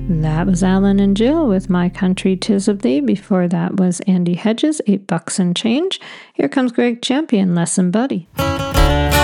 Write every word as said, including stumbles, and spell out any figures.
That was Alan and Jill with My Country 'Tis of Thee. Before that was Andy Hedges, Eight Bucks and Change. Here comes Greg Champion, Lesson Buddy.